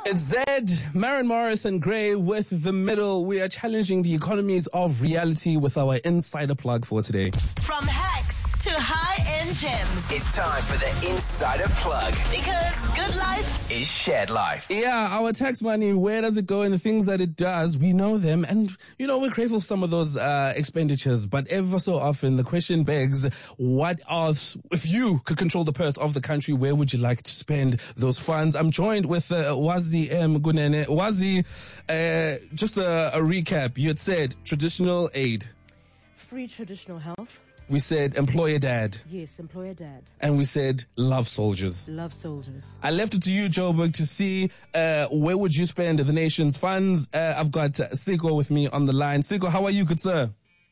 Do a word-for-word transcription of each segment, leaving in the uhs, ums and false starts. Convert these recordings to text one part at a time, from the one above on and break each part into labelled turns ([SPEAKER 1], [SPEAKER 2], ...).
[SPEAKER 1] It's Zed, Maren Morris and Gray with The Middle. We are challenging the economies of reality with our insider plug for today.
[SPEAKER 2] From hacks to high-end gems.
[SPEAKER 3] It's time for the insider plug.
[SPEAKER 2] Because good life
[SPEAKER 3] is shared life.
[SPEAKER 1] Yeah, our tax money, where does it go and the things that it does, we know them. And, you know, we're grateful for some of those uh, expenditures. But ever so often, the question begs, what are, if you could control the purse of the country, where would you like to spend those funds? I'm joined with uh, Wazi M. Gunene. Wazi, uh, just a, a recap. You had said traditional aid.
[SPEAKER 4] Free traditional health.
[SPEAKER 1] We said employer dad.
[SPEAKER 4] Yes, employer dad.
[SPEAKER 1] And we said love soldiers.
[SPEAKER 4] Love soldiers.
[SPEAKER 1] I left it to you, Joburg, to see uh, where would you spend the nation's funds. Uh, I've got uh, Siko with me on the line. Siko, how are you, good sir?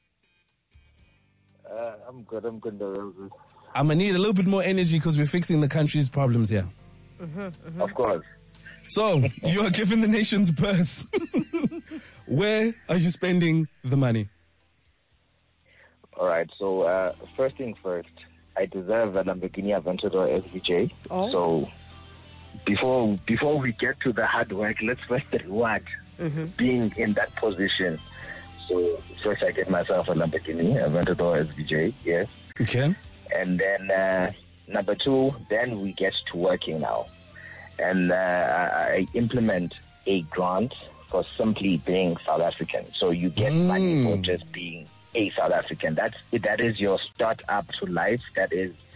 [SPEAKER 5] Uh, I'm good. I'm good. good.
[SPEAKER 1] I'm going to need a little bit more energy because we're fixing the country's problems here.
[SPEAKER 4] Mm-hmm, mm-hmm.
[SPEAKER 5] Of course.
[SPEAKER 1] So, you are given the nation's purse. Where are you spending the money?
[SPEAKER 5] All right. So, uh, first thing first, I deserve a Lamborghini Aventador S V J.
[SPEAKER 4] Oh.
[SPEAKER 5] So, before before we get to the hard work, let's first reward mm-hmm. being in that position. So, first I get myself a Lamborghini Aventador S V J. Yes.
[SPEAKER 1] Okay.
[SPEAKER 5] And then uh, number two, then we get to working now, and uh, I implement a grant for simply being South African. So you get
[SPEAKER 1] mm.
[SPEAKER 5] money for just being a South African. That's that is your start up to life. That is